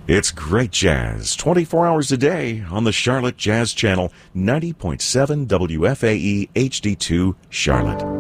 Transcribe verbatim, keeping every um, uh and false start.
It's great jazz, twenty-four hours a day on the Charlotte Jazz Channel, ninety point seven W F A E H D two, Charlotte.